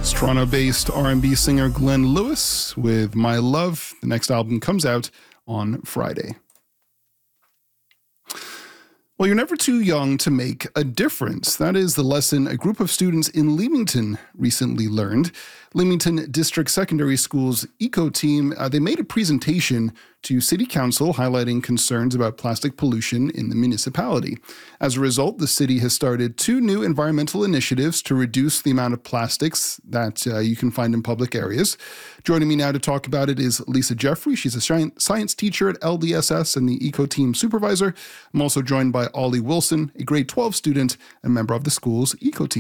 Toronto-based R&B singer Glenn Lewis with My Love. The next album comes out on Friday. Well, you're never too young to make a difference. That is the lesson a group of students in Leamington recently learned. Leamington District Secondary School's eco team, they made a presentation to City Council highlighting concerns about plastic pollution in the municipality. As a result, the city has started 2 new environmental initiatives to reduce the amount of plastics that you can find in public areas. Joining me now to talk about it is Lisa Jeffrey. She's a science teacher at LDSS and the eco team supervisor. I'm also joined by Ollie Wilson, a grade 12 student and member of the school's eco team.